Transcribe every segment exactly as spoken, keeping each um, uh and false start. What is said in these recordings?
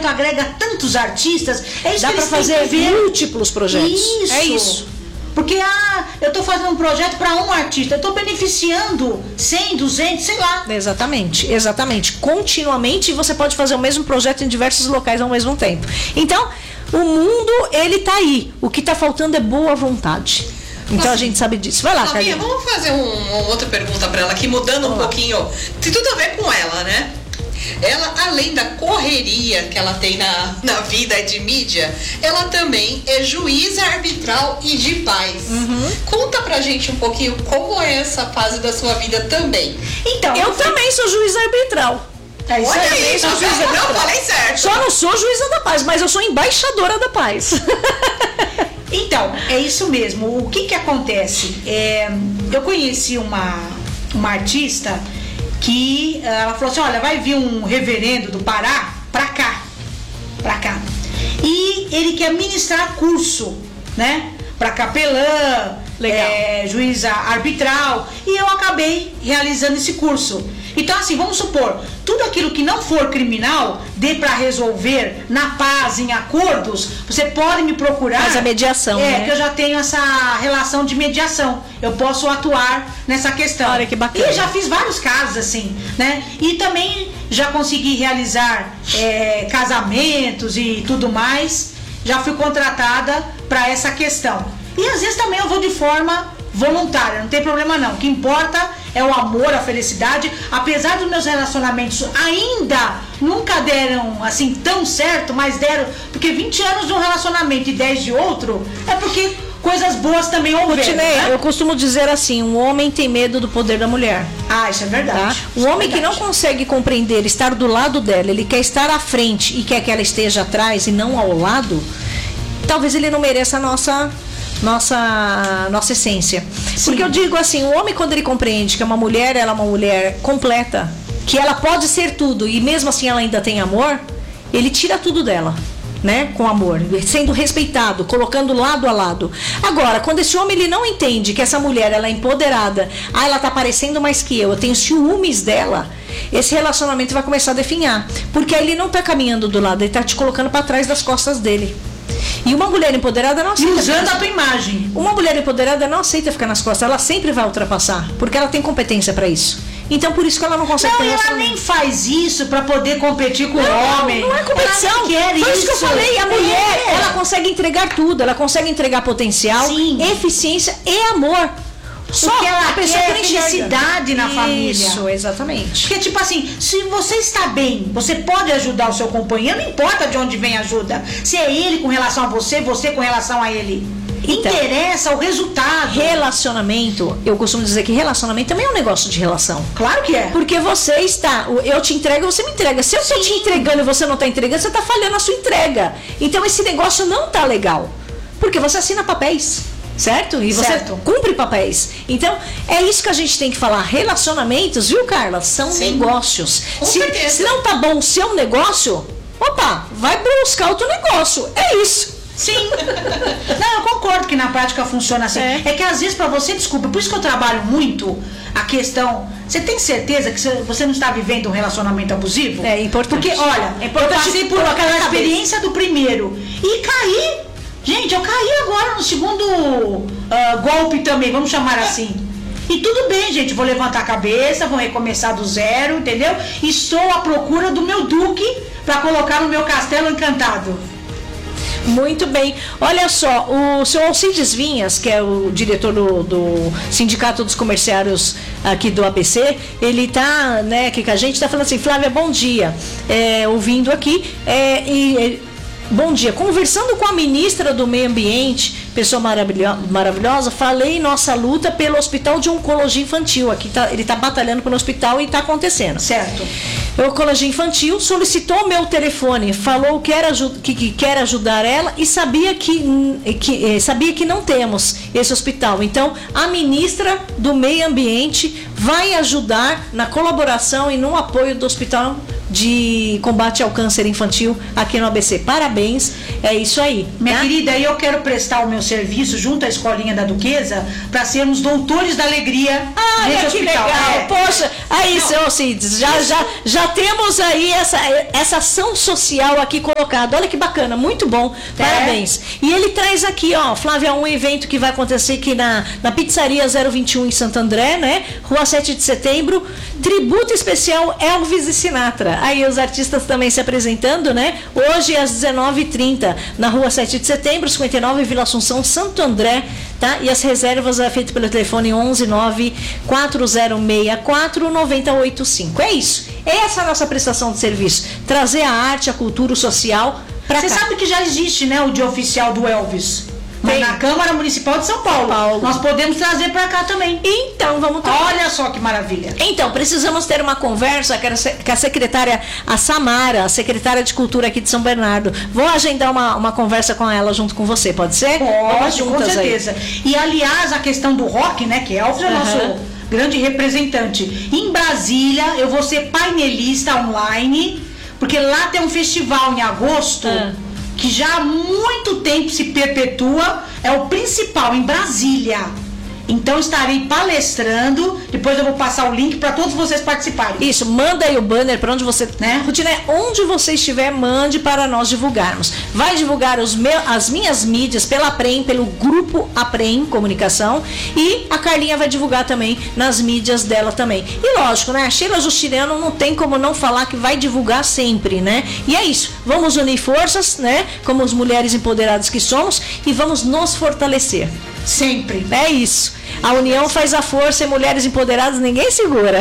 projeto agrega tantos artistas. É isso Dá que para eles têm fazer que ver. múltiplos projetos. Isso. É isso. Porque ah, eu estou fazendo um projeto para um artista, eu estou beneficiando cem, duzentos, sei lá. Exatamente, exatamente. Continuamente você pode fazer o mesmo projeto em diversos locais ao mesmo tempo. Então, o mundo, ele tá aí. O que tá faltando é boa vontade. Então Nossa, a gente sabe disso. Vai lá, Flavinha, Carlinhos. vamos fazer um, uma outra pergunta para ela aqui, mudando um pouquinho. Tem tudo a ver com ela, né? Ela, além da correria que ela tem na, na vida de mídia, ela também é juíza arbitral e de paz. Uhum. Conta pra gente um pouquinho como é essa fase da sua vida também. Então, eu, eu também sou juíza arbitral. É isso Olha aí, aí, sou tá juíza vendo? arbitral. Não, falei certo. Só não sou juíza da paz, mas eu sou embaixadora da paz. Então, é isso mesmo. O que que acontece? É, eu conheci uma, uma artista que ela falou assim, olha, vai vir um reverendo do Pará pra cá, pra cá. E ele quer ministrar curso, né? Pra capelã, é, juíza arbitral. E eu acabei realizando esse curso. Então, assim, vamos supor, tudo aquilo que não for criminal, dê para resolver na paz, em acordos, você pode me procurar. Faz a mediação, É, né? que eu já tenho essa relação de mediação. Eu posso atuar nessa questão. Olha que bacana. E já fiz vários casos, assim, né? E também já consegui realizar é, casamentos e tudo mais. Já fui contratada para essa questão. E às vezes também eu vou de forma voluntária, não tem problema não. O que importa é o amor, a felicidade. Apesar dos meus relacionamentos ainda nunca deram assim tão certo, mas deram, porque vinte anos de um relacionamento e dez de outro, é porque coisas boas também houveram, né? Eu costumo dizer assim, um homem tem medo do poder da mulher. Ah, isso é verdade. Tá? Um homem que não consegue compreender, estar do lado dela, ele quer estar à frente e quer que ela esteja atrás e não ao lado, talvez ele não mereça a nossa... nossa nossa essência. Sim. Porque eu digo assim, o homem, quando ele compreende que uma mulher, ela é uma mulher completa, que ela pode ser tudo e mesmo assim ela ainda tem amor, ele tira tudo dela, né, com amor, sendo respeitado, colocando lado a lado. Agora, quando esse homem ele não entende que essa mulher, ela é empoderada, ah, ela tá parecendo mais que eu, eu tenho ciúmes dela, esse relacionamento vai começar a definhar, porque aí ele não tá caminhando do lado, ele tá te colocando para trás das costas dele. E uma mulher empoderada não aceita. E usando a tua imagem. Uma mulher empoderada não aceita ficar nas costas, ela sempre vai ultrapassar, porque ela tem competência para isso. Então por isso que ela não consegue não, ter ela relacionamento. nem faz isso para poder competir com não, o homem. Não, não é competição. Ela quer Foi isso. isso que eu falei. A mulher, é. ela consegue entregar tudo. Ela consegue entregar potencial, Sim. eficiência e amor. Só porque ela a pessoa quer que felicidade na isso, família. Isso, exatamente. Porque tipo assim, se você está bem, você pode ajudar o seu companheiro, não importa de onde vem a ajuda. Se é ele com relação a você, você com relação a ele. Então, interessa o resultado. Relacionamento, eu costumo dizer que relacionamento também é um negócio de relação. Claro que é. Porque você está, eu te entrego, você me entrega. Se eu estou te entregando e você não está entregando, você está falhando a sua entrega. Então esse negócio não está legal. Porque você assina papéis. Certo? E você certo. cumpre papéis. Então, é isso que a gente tem que falar. Relacionamentos, viu, Carla? São Sim. negócios. Se, se não tá bom o seu negócio, opa, vai buscar outro negócio. É isso. Sim. Não, eu concordo que na prática funciona assim. É, é que às vezes pra você, desculpa, por isso que eu trabalho muito a questão. Você tem certeza que você não está vivendo um relacionamento abusivo? É importante. Porque, olha, é importante, eu passei por aquela experiência do primeiro e caí. Gente, eu caí agora no segundo uh, golpe também, vamos chamar assim. E tudo bem, gente, vou levantar a cabeça, vou recomeçar do zero, entendeu? Estou à procura do meu duque para colocar no meu castelo encantado. Muito bem. Olha só, o senhor Alcides Vinhas, que é o diretor do, do Sindicato dos Comerciários aqui do A B C, ele tá, né, aqui com a gente, tá falando assim, Flávia, bom dia, é, ouvindo aqui, é, e... Bom dia, conversando com a ministra do Meio Ambiente, pessoa maravilhosa, maravilhosa falei nossa luta pelo Hospital de Oncologia Infantil. Aqui tá, ele está batalhando pelo hospital e está acontecendo. Certo. Oncologia Infantil solicitou meu telefone, falou que, era, que, que quer ajudar ela e sabia que, que, sabia que não temos esse hospital. Então, a ministra do Meio Ambiente vai ajudar na colaboração e no apoio do Hospital de combate ao câncer infantil aqui no A B C. Parabéns, é isso aí. Minha tá? querida, eu quero prestar o meu serviço junto à Escolinha da Duquesa para sermos doutores da alegria Ah, nesse que hospital. legal. É. Poxa, aí, seu Cides, já, já, já temos aí essa, essa ação social aqui colocada. Olha que bacana, muito bom. Parabéns. E ele traz aqui, ó, Flávia, um evento que vai acontecer aqui na, na Pizzaria zero vinte e um em Santo André, né? Rua sete de setembro. Tributo especial Elvis e Sinatra. Aí os artistas também se apresentando, né? Hoje às dezenove e trinta, na Rua sete de setembro, cinquenta e nove, Vila Assunção, Santo André, tá? E as reservas é feitas pelo telefone onze nove quatro zero seis quatro nove zero oito cinco. É isso. Essa é a nossa prestação de serviço. Trazer a arte, a cultura, o social para cá. Você sabe que já existe, né, o dia oficial do Elvis? Mas na Câmara Municipal de São Paulo. São Paulo. Nós podemos trazer para cá também. Então, vamos ter... Olha só que maravilha. Então, precisamos ter uma conversa com a secretária, a Samara, a secretária de Cultura aqui de São Bernardo. Vou agendar uma, uma conversa com ela junto com você, pode ser? Pode, com certeza. Aí. E, aliás, a questão do rock, né, que Elvis é o Uhum. nosso grande representante. Em Brasília, eu vou ser painelista online, porque lá tem um festival em agosto... Ah. que já há muito tempo se perpetua, é o principal em Brasília. Então estarei palestrando, depois eu vou passar o link para todos vocês participarem. Isso, manda aí o banner para onde você, Né? Rutinê, onde você estiver, mande para nós divulgarmos. Vai divulgar os meu, as minhas mídias pela Aprem, pelo grupo Aprem Comunicação, e a Carlinha vai divulgar também nas mídias dela também. E lógico, né? A Sheila Justiniano não tem como não falar que vai divulgar sempre, né? E é isso. Vamos unir forças, né? Como as mulheres empoderadas que somos, e vamos nos fortalecer. Sempre. É isso. A união faz a força e mulheres empoderadas ninguém segura.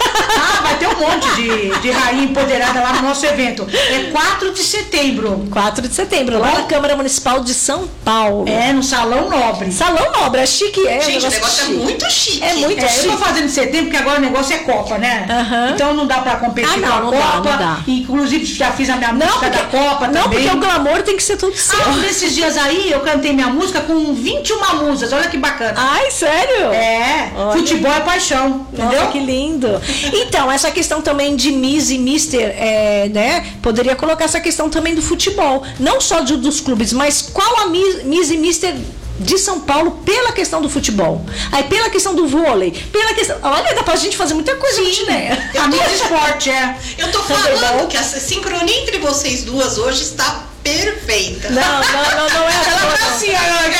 Ah, vai ter um monte de, de rainha empoderada lá no nosso evento. É quatro de setembro. quatro de setembro, lá na Câmara Municipal de São Paulo. É, no Salão Nobre. Salão Nobre, é chique, é. Gente, o negócio chique. é muito chique. É muito É, chique. eu tô fazendo em setembro, porque agora o negócio é Copa, né? Aham. Então não dá pra competir Ah, não, com a não dá, Copa. não dá. Inclusive já fiz a minha Não, música porque, da Copa não também. porque o glamour tem que ser tudo seu. Ah, nesses dias aí eu cantei minha música com vinte e uma musas, olha que bacana. Ai, sério? É, Olha. futebol é paixão, entendeu? Nossa, que lindo. Então, essa questão também de Miss e Mister, é, né? Poderia colocar essa questão também do futebol. Não só de, dos clubes, mas qual a Miss, Miss e Mister de São Paulo pela questão do futebol? Aí pela questão do vôlei, pela questão... Olha, dá pra gente fazer muita coisa, né? A Miss Esporte, é. Eu tô falando que a sincronia entre vocês duas hoje está perfeita. Não, não, não, não é Ela tá assim. assim, ela, ela,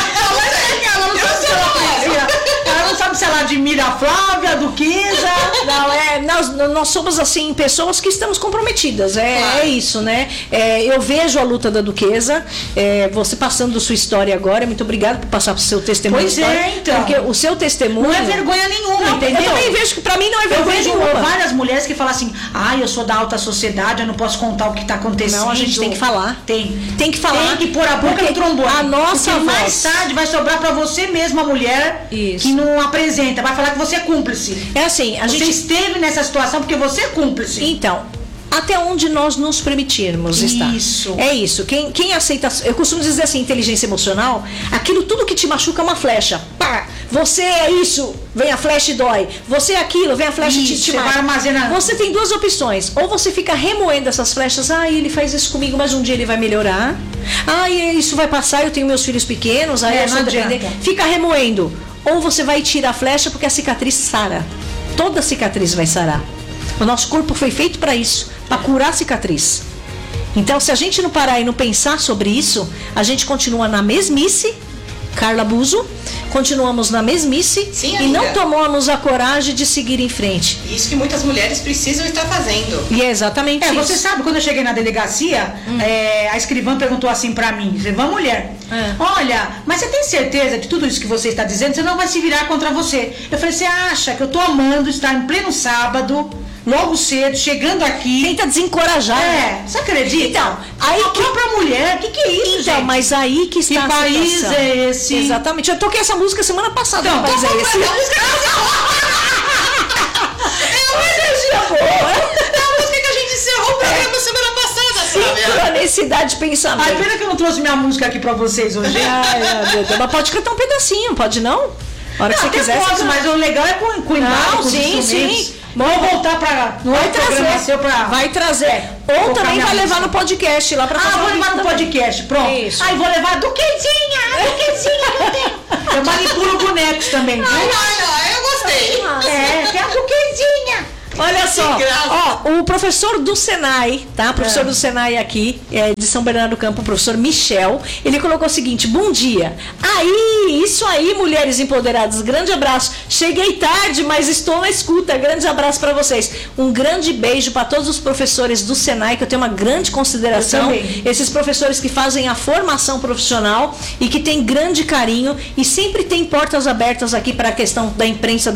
ela não sabe se ela aprecia. Ela não sabe se ela admira a Flávia, a Duquesa. Não, é, nós, nós somos assim pessoas que estamos comprometidas, é, Claro. é isso, né? É, eu vejo a luta da Duquesa, é, você passando sua história agora, muito obrigada por passar o seu testemunho. Pois é, então. Porque o seu testemunho Não é vergonha nenhuma, Não, entendeu? eu também vejo que pra mim não é Eu vergonha vejo nenhuma. várias mulheres que falam assim, ai, eu sou da alta sociedade, eu não posso contar o que tá acontecendo. Não, a gente tem que falar. Tem. Tem que falar. Tem que pôr a boca Porque no trombone. a nossa Porque mais voz- tarde vai sobrar pra você mesma, mulher, Isso. que não apresenta. Vai falar que você é cúmplice. É assim, a Você gente... esteve nessa situação porque você é cúmplice. Então, até onde nós nos permitirmos estar. Isso. É isso. Quem, quem aceita... Eu costumo dizer assim, inteligência emocional, aquilo tudo que te machuca é uma flecha. Pá! Você é isso, vem a flecha e dói. Você é aquilo, vem a flecha e te, Isso, te você mata. vai armazenando. Você tem duas opções. Ou você fica remoendo essas flechas. Ah, ele faz isso comigo, mas um dia ele vai melhorar. Ah, isso vai passar, eu tenho meus filhos pequenos. Aí É, eu sou não dependente. adianta. Fica remoendo. Ou você vai tirar a flecha porque a cicatriz sara. Toda cicatriz vai sarar. O nosso corpo foi feito para isso, para curar a cicatriz. Então, se a gente não parar e não pensar sobre isso, a gente continua na mesmice, Carla Buzo, continuamos na mesmice Sim, e amiga. não tomamos a coragem de seguir em frente. Isso que muitas mulheres precisam estar fazendo. E é exatamente É, isso. você sabe, quando eu cheguei na delegacia, é, a escrivã perguntou assim pra mim, escrivã mulher, É. olha, mas você tem certeza de tudo isso que você está dizendo? Você não vai se virar contra você. Eu falei, você acha que eu tô amando estar em pleno sábado, logo cedo, chegando aqui? Tenta desencorajar. É, você acredita? Então, aí a que- própria mulher, o que, que é isso, Então, gente? mas aí que está Que a país situação. é esse? Exatamente. Eu toquei essa música semana passada. Então, que país então é vamos esse? pra- a música É uma energia boa. É a música que a gente encerrou o programa semana passada, Flávia. Sincronicidade de pensamento. Ai, pena que eu não trouxe minha música aqui pra vocês hoje. Ai, meu Deus. Mas pode cantar um pedacinho, pode não? A hora que Não, você até quiser. posso, você mas o legal é com, com embalo, Não, com os sim, instrumentos. sim. Vamos voltar para no Vai programa seu trazer. pra... Vai trazer. É, Ou colocar também minha vai levar lista. no podcast lá pra Ah, fazer vou uma levar lista no também. podcast, pronto. Isso. Aí vou levar a Duquezinha, a Duquezinha que eu tenho. Eu manipulo bonecos também, viu? Ai, ai, ai, eu gostei. É, tem a Duquezinha. Olha só, graça. ó, o professor do Senai, tá? O professor É. do Senai aqui, é, de São Bernardo do Campo, o professor Michel, ele colocou o seguinte: bom dia. Aí, isso aí, mulheres empoderadas, grande abraço. Cheguei tarde, mas estou na escuta. Grande abraço para vocês. Um grande beijo para todos os professores do Senai, que eu tenho uma grande consideração. Eu também. Esses professores que fazem a formação profissional e que têm grande carinho e sempre tem portas abertas aqui para a questão da imprensa